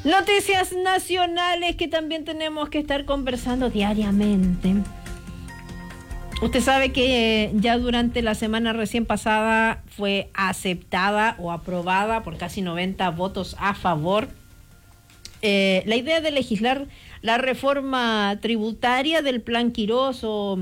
Noticias nacionales que también tenemos que estar conversando diariamente. Usted sabe que ya durante la semana recién pasada fue aceptada o aprobada por casi 90 votos a favor la idea de legislar la reforma tributaria del Plan Quirós o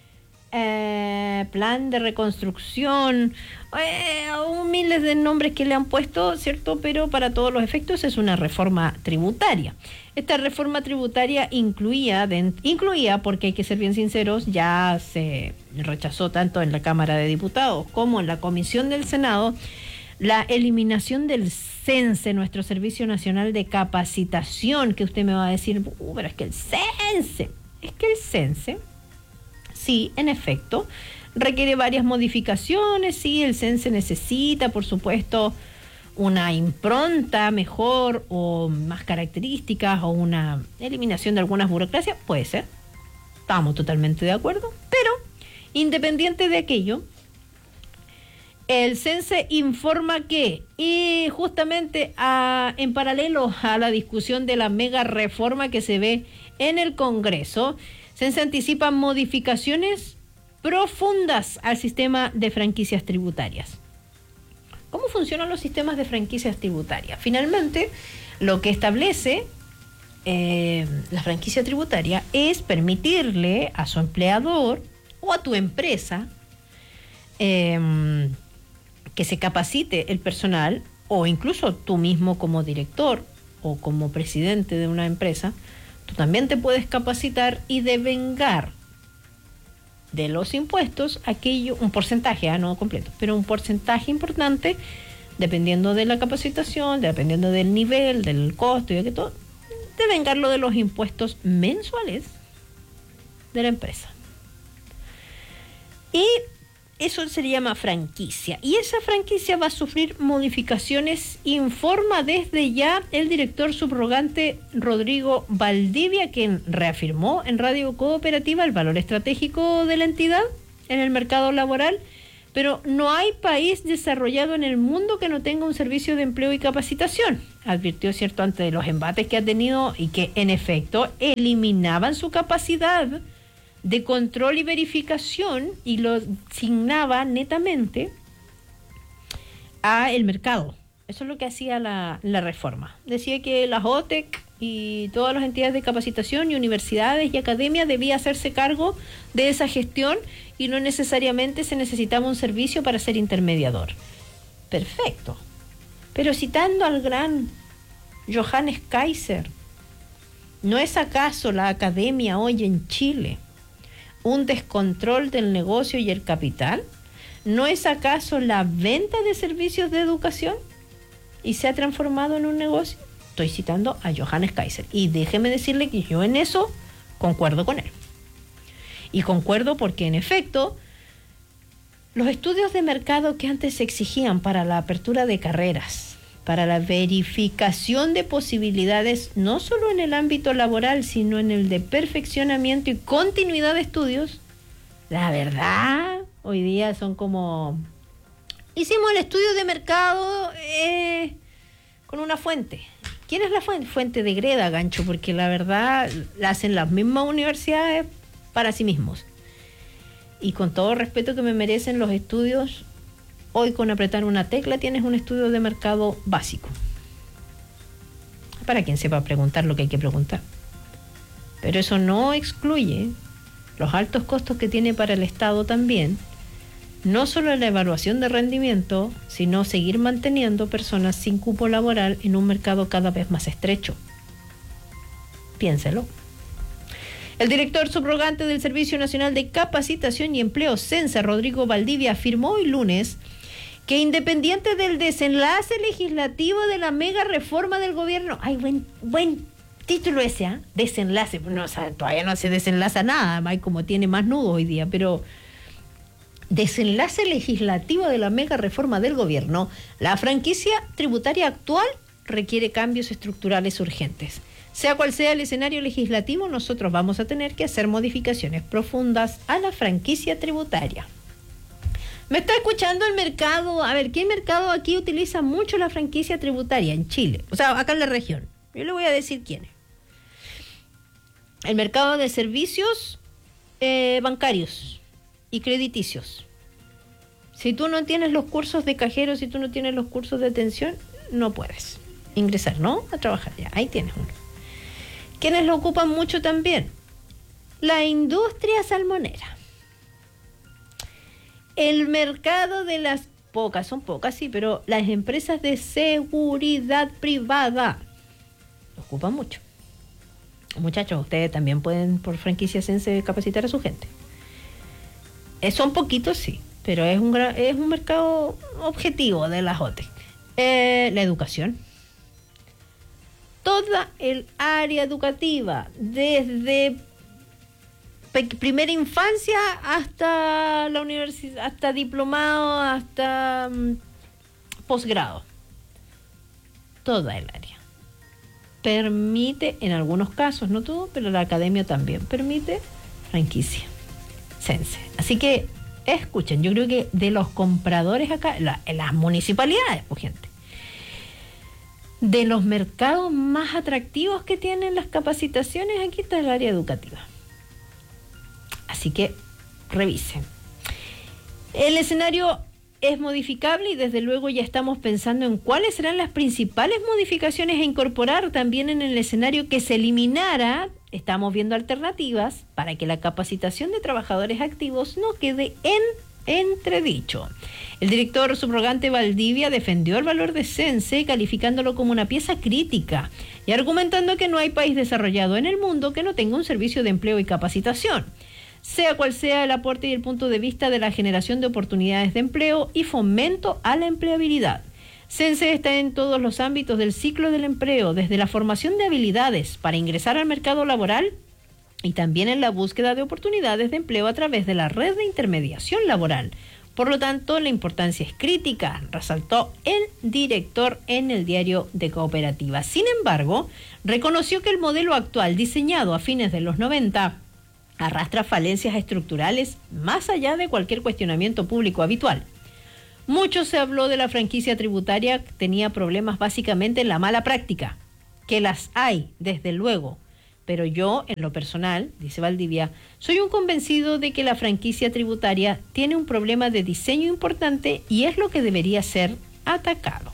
plan de reconstrucción, miles de nombres que le han puesto, ¿cierto? Pero para todos los efectos es una reforma tributaria. Esta reforma tributaria incluía, porque hay que ser bien sinceros, ya se rechazó tanto en la Cámara de Diputados como en la Comisión del Senado, la eliminación del CENSE, nuestro Servicio Nacional de Capacitación, que usted me va a decir, pero es que el CENSE, sí, en efecto, requiere varias modificaciones. Sí, el CENSE necesita, por supuesto, una impronta mejor o más características o una eliminación de algunas burocracias. Puede ser, estamos totalmente de acuerdo, pero independiente de aquello, el CENSE informa que, y justamente en paralelo a la discusión de la mega reforma que se ve en el Congreso, CENSE anticipa modificaciones profundas al sistema de franquicias tributarias. ¿Cómo funcionan los sistemas de franquicias tributarias? Finalmente, lo que establece la franquicia tributaria es permitirle a su empleador o a tu empresa que se capacite el personal, o incluso tú mismo como director o como presidente de una empresa, tú también te puedes capacitar y devengar de los impuestos aquello, un porcentaje, no completo, pero un porcentaje importante, dependiendo de la capacitación, dependiendo del nivel, del costo y de que todo, devengarlo de los impuestos mensuales de la empresa. Y eso se llama franquicia. Y esa franquicia va a sufrir modificaciones, informa desde ya el director subrogante Rodrigo Valdivia, quien reafirmó en Radio Cooperativa el valor estratégico de la entidad en el mercado laboral. Pero no hay país desarrollado en el mundo que no tenga un servicio de empleo y capacitación. Advirtió, cierto, ante los embates que ha tenido y que en efecto eliminaban su capacidad de control y verificación y lo asignaba netamente a el mercado. Eso es lo que hacía la reforma. Decía que las OTEC y todas las entidades de capacitación y universidades y academias debía hacerse cargo de esa gestión y no necesariamente se necesitaba un servicio para ser intermediador. Perfecto. Pero citando al gran Johannes Kaiser, ¿no es acaso la academia hoy en Chile un descontrol del negocio y el capital? ¿No es acaso la venta de servicios de educación y se ha transformado en un negocio? Estoy citando a Johannes Kaiser y déjeme decirle que yo en eso concuerdo con él. Y concuerdo porque en efecto los estudios de mercado que antes se exigían para la apertura de carreras, para la verificación de posibilidades, no solo en el ámbito laboral, sino en el de perfeccionamiento y continuidad de estudios, la verdad, hoy día son como, hicimos el estudio de mercado con una fuente. ¿Quién es la fuente? Fuente de greda, gancho, porque la verdad la hacen las mismas universidades para sí mismos. Y con todo respeto que me merecen los estudios, hoy con apretar una tecla tienes un estudio de mercado básico. Para quien sepa preguntar lo que hay que preguntar. Pero eso no excluye los altos costos que tiene para el Estado también, no solo la evaluación de rendimiento, sino seguir manteniendo personas sin cupo laboral en un mercado cada vez más estrecho. Piénselo. El director subrogante del Servicio Nacional de Capacitación y Empleo, CENSE, Rodrigo Valdivia, afirmó hoy lunes que independiente del desenlace legislativo de la mega reforma del gobierno, hay buen título ese, desenlace, no, o sea, todavía no se desenlaza nada, hay como tiene más nudo hoy día, pero desenlace legislativo de la mega reforma del gobierno, la franquicia tributaria actual requiere cambios estructurales urgentes. Sea cual sea el escenario legislativo, nosotros vamos a tener que hacer modificaciones profundas a la franquicia tributaria. ¿Me está escuchando el mercado? A ver, ¿qué mercado aquí utiliza mucho la franquicia tributaria en Chile? O sea, acá en la región. Yo le voy a decir quiénes. El mercado de servicios bancarios y crediticios. Si tú no tienes los cursos de cajero, si tú no tienes los cursos de atención, no puedes ingresar, ¿no? A trabajar ya. Ahí tienes uno. ¿Quiénes lo ocupan mucho también? La industria salmonera. El mercado de las pocas, son pocas, sí, pero las empresas de seguridad privada lo ocupan mucho. Muchachos, ustedes también pueden por franquicia Sense capacitar a su gente. Son poquitos, sí, pero es un mercado objetivo de las OTE. La educación. Toda el área educativa, desde primera infancia hasta la universidad, hasta diplomado, hasta posgrado. Toda el área. Permite, en algunos casos, no todo, pero la academia también permite franquicia Sense. Así que, escuchen, yo creo que de los compradores acá, en las municipalidades, pues gente, de los mercados más atractivos que tienen las capacitaciones, aquí está el área educativa. Así que, revisen. El escenario es modificable y desde luego ya estamos pensando en cuáles serán las principales modificaciones a incorporar también en el escenario que se eliminara. Estamos viendo alternativas para que la capacitación de trabajadores activos no quede en entredicho. El director subrogante Valdivia defendió el valor de Sense, calificándolo como una pieza crítica y argumentando que no hay país desarrollado en el mundo que no tenga un servicio de empleo y capacitación, sea cual sea el aporte y el punto de vista de la generación de oportunidades de empleo y fomento a la empleabilidad. Sense está en todos los ámbitos del ciclo del empleo, desde la formación de habilidades para ingresar al mercado laboral y también en la búsqueda de oportunidades de empleo a través de la red de intermediación laboral. Por lo tanto, la importancia es crítica, resaltó el director en el diario de Cooperativa. Sin embargo, reconoció que el modelo actual, diseñado a fines de los 90, arrastra falencias estructurales más allá de cualquier cuestionamiento público habitual. Mucho se habló de la franquicia tributaria que tenía problemas básicamente en la mala práctica, que las hay, desde luego, pero yo, en lo personal, dice Valdivia, soy un convencido de que la franquicia tributaria tiene un problema de diseño importante y es lo que debería ser atacado.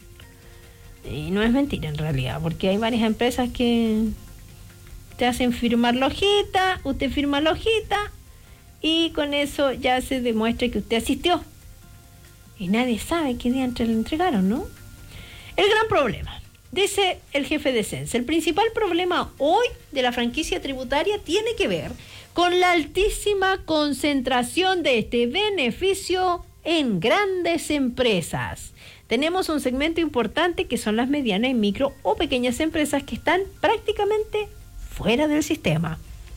Y no es mentira en realidad, porque hay varias empresas que te hacen firmar la hojita, usted firma la hojita y con eso ya se demuestra que usted asistió. Y nadie sabe qué día le entregaron, ¿no? El gran problema, dice el jefe de Sense, el principal problema hoy de la franquicia tributaria tiene que ver con la altísima concentración de este beneficio en grandes empresas. Tenemos un segmento importante que son las medianas y micro o pequeñas empresas que están prácticamente fuera del sistema.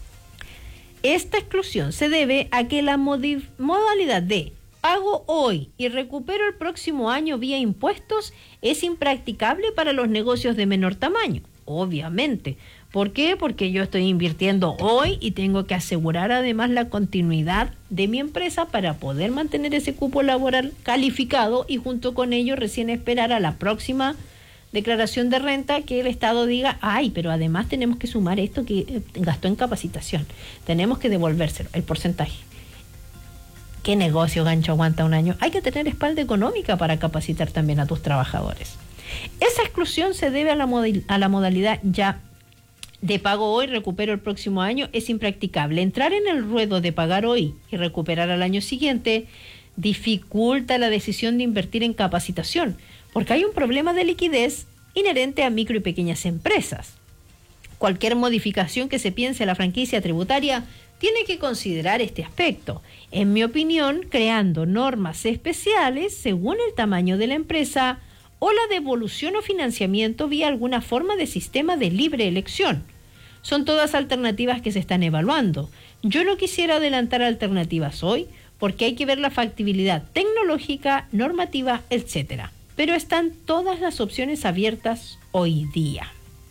Esta exclusión se debe a que la modalidad de pago hoy y recupero el próximo año vía impuestos es impracticable para los negocios de menor tamaño, obviamente. ¿Por qué? Porque yo estoy invirtiendo hoy y tengo que asegurar además la continuidad de mi empresa para poder mantener ese cupo laboral calificado y junto con ello recién esperar a la próxima declaración de renta que el Estado diga, ay, pero además tenemos que sumar esto que gastó en capacitación, tenemos que devolvérselo, el porcentaje. ¿Qué negocio, gancho, aguanta un año? Hay que tener espalda económica para capacitar también a tus trabajadores. Esa exclusión se debe a la modalidad ya de pago hoy, recupero el próximo año, es impracticable. Entrar en el ruedo de pagar hoy y recuperar al año siguiente dificulta la decisión de invertir en capacitación, porque hay un problema de liquidez inherente a micro y pequeñas empresas. Cualquier modificación que se piense a la franquicia tributaria tiene que considerar este aspecto. En mi opinión, creando normas especiales según el tamaño de la empresa o la devolución o financiamiento vía alguna forma de sistema de libre elección. Son todas alternativas que se están evaluando. Yo no quisiera adelantar alternativas hoy porque hay que ver la factibilidad tecnológica, normativa, etcétera. Pero están todas las opciones abiertas hoy día.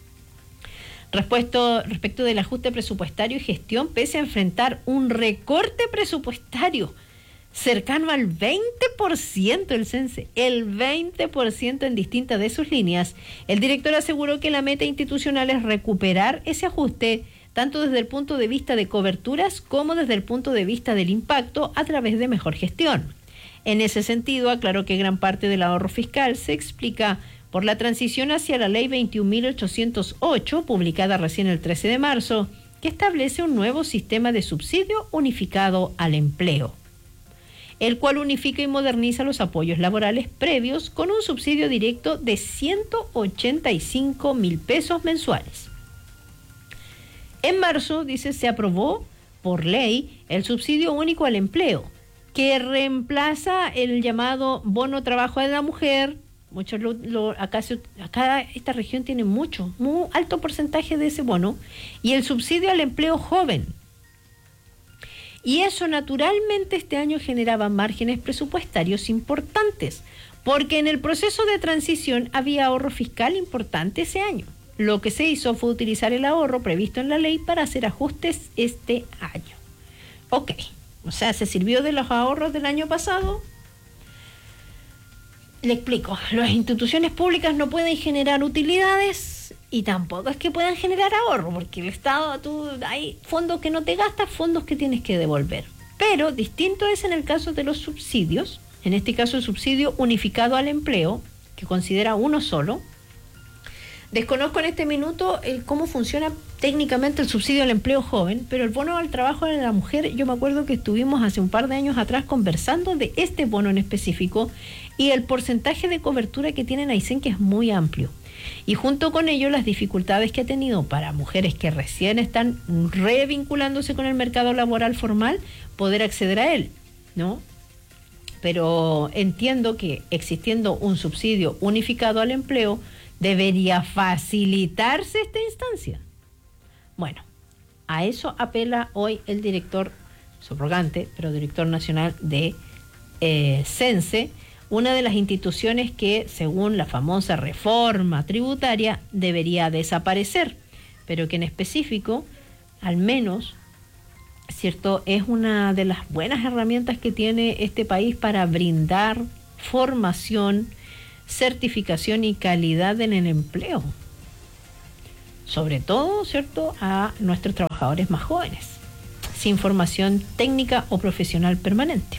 Respecto del ajuste presupuestario y gestión, pese a enfrentar un recorte presupuestario cercano al 20% del CENSE, el 20% en distintas de sus líneas. El director aseguró que la meta institucional es recuperar ese ajuste, tanto desde el punto de vista de coberturas como desde el punto de vista del impacto a través de mejor gestión. En ese sentido, aclaró que gran parte del ahorro fiscal se explica por la transición hacia la Ley 21.808, publicada recién el 13 de marzo, que establece un nuevo sistema de subsidio unificado al empleo, el cual unifica y moderniza los apoyos laborales previos con un subsidio directo de 185.000 pesos mensuales. En marzo, dice, se aprobó por ley el subsidio único al empleo, que reemplaza el llamado bono trabajo de la mujer. Muchos acá esta región tiene muy alto porcentaje de ese bono, y el subsidio al empleo joven. Y eso naturalmente este año generaba márgenes presupuestarios importantes, porque en el proceso de transición había ahorro fiscal importante ese año. Lo que se hizo fue utilizar el ahorro previsto en la ley para hacer ajustes este año. Ok, o sea, se sirvió de los ahorros del año pasado. Le explico, las instituciones públicas no pueden generar utilidades y tampoco es que puedan generar ahorro, porque el Estado, hay fondos que no te gastas, fondos que tienes que devolver. Pero distinto es en el caso de los subsidios, en este caso el subsidio unificado al empleo, que considera uno solo. Desconozco en este minuto cómo funciona técnicamente el subsidio al empleo joven, pero el bono al trabajo de la mujer, yo me acuerdo que estuvimos hace un par de años atrás conversando de este bono en específico y el porcentaje de cobertura que tiene Aysén, que es muy amplio. Y junto con ello las dificultades que ha tenido para mujeres que recién están revinculándose con el mercado laboral formal, poder acceder a él, ¿no? Pero entiendo que existiendo un subsidio unificado al empleo, debería facilitarse esta instancia. Bueno, a eso apela hoy el director subrogante, pero director nacional de CENSE, una de las instituciones que, según la famosa reforma tributaria, debería desaparecer, pero que en específico, al menos, ¿cierto?, es una de las buenas herramientas que tiene este país para brindar formación, certificación y calidad en el empleo, sobre todo, ¿cierto?, a nuestros trabajadores más jóvenes, sin formación técnica o profesional permanente.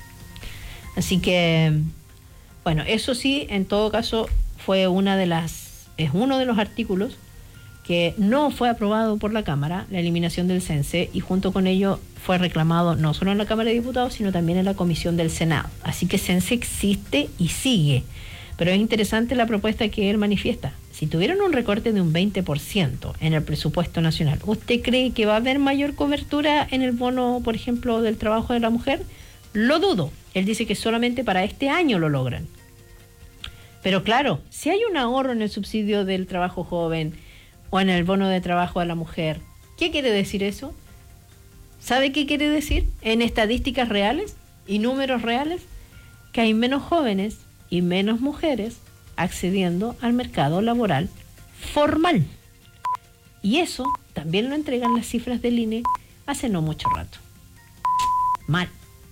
Así que, bueno, eso sí, en todo caso, es uno de los artículos que no fue aprobado por la Cámara, la eliminación del CENSE, y junto con ello fue reclamado no solo en la Cámara de Diputados, sino también en la Comisión del Senado. Así que CENSE existe y sigue. Pero es interesante la propuesta que él manifiesta. Si tuvieron un recorte de un 20% en el presupuesto nacional, ¿usted cree que va a haber mayor cobertura en el bono, por ejemplo, del trabajo de la mujer? Lo dudo. Él dice que solamente para este año lo logran. Pero claro, si hay un ahorro en el subsidio del trabajo joven o en el bono de trabajo a la mujer, ¿qué quiere decir eso? ¿Sabe qué quiere decir? En estadísticas reales y números reales, que hay menos jóvenes y menos mujeres accediendo al mercado laboral formal. Y eso también lo entregan las cifras del INE hace no mucho rato. Mal.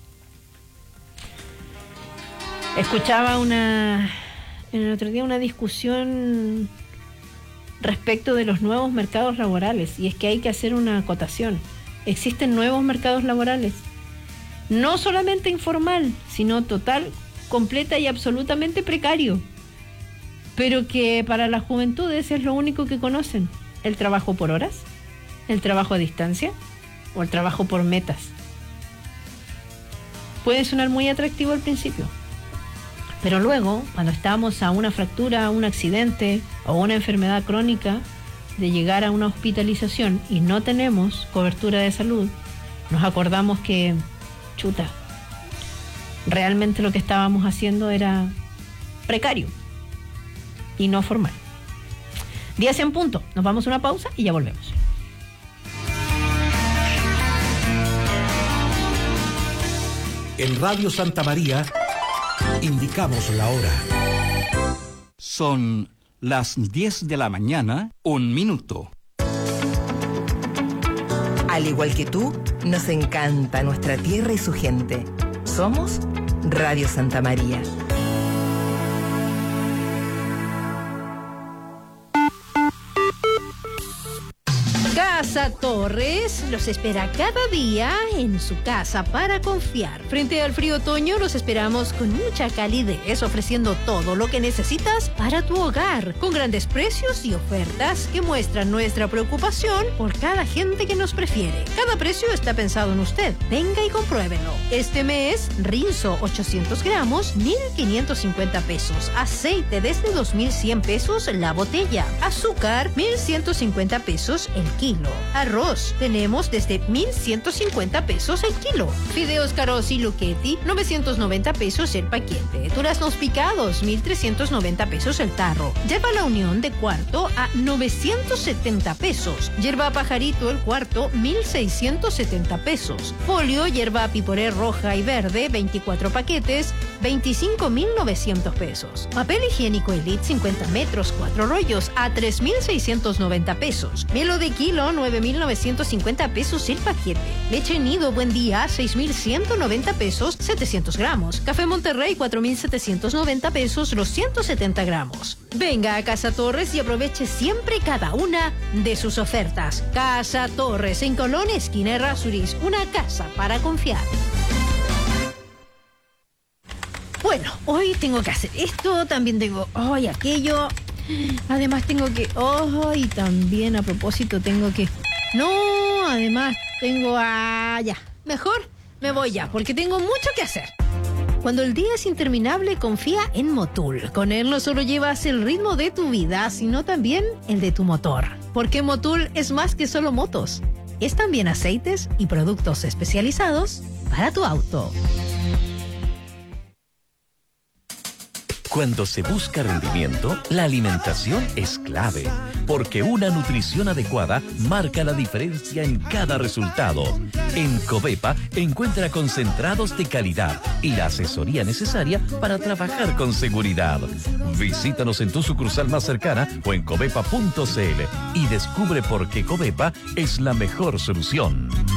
Escuchaba en el otro día una discusión respecto de los nuevos mercados laborales, y es que hay que hacer una acotación. Existen nuevos mercados laborales, no solamente informal, sino total, completa y absolutamente precario, pero que para las juventudes es lo único que conocen: el trabajo por horas, el trabajo a distancia o el trabajo por metas. Puede sonar muy atractivo al principio, pero luego, cuando estamos a una fractura, un accidente o una enfermedad crónica de llegar a una hospitalización y no tenemos cobertura de salud, nos acordamos que, chuta, realmente lo que estábamos haciendo era precario y no formal. 10 en punto. Nos vamos a una pausa y ya volvemos. En Radio Santa María indicamos la hora. Son las 10 de la mañana, 1 minuto. Al igual que tú, nos encanta nuestra tierra y su gente. Somos Radio Santa María. Casa Torres los espera cada día en su casa para confiar. Frente al frío otoño los esperamos con mucha calidez, ofreciendo todo lo que necesitas para tu hogar, con grandes precios y ofertas que muestran nuestra preocupación por cada gente que nos prefiere. Cada precio está pensado en usted. Venga y compruébelo. Este mes, Rinzo 800 gramos, 1.550 pesos. Aceite desde 2.100 pesos la botella. Azúcar, 1.150 pesos el kilo. Arroz tenemos desde 1.150 pesos el kilo. Fideos Carosi Luchetti, 990 pesos el paquete. Duraznos picados, 1.390 pesos el tarro. Yerba La Unión de cuarto a 970 pesos. Yerba Pajarito el cuarto, 1.670 pesos. Folio Yerba Piporé roja y verde, 24 paquetes, 25.900 pesos. Papel higiénico Elite 50 metros, 4 rollos a 3.690 pesos. Melo de kilo, 9.950 pesos el paquete. Leche Nido Buen Día, 6.190 pesos, 700 gramos. Café Monterrey, 4.790 pesos, los 170 gramos. Venga a Casa Torres y aproveche siempre cada una de sus ofertas. Casa Torres, en Colón, esquina Errázuriz, una casa para confiar. Bueno, hoy tengo que hacer esto, también tengo hoy aquello. Además tengo que... y también a propósito tengo que... No, además tengo... ya. Mejor me voy ya, porque tengo mucho que hacer. Cuando el día es interminable, confía en Motul. Con él no solo llevas el ritmo de tu vida, sino también el de tu motor. Porque Motul es más que solo motos. Es también aceites y productos especializados para tu auto. Cuando se busca rendimiento, la alimentación es clave, porque una nutrición adecuada marca la diferencia en cada resultado. En Covepa encuentra concentrados de calidad y la asesoría necesaria para trabajar con seguridad. Visítanos en tu sucursal más cercana o en covepa.cl y descubre por qué Covepa es la mejor solución.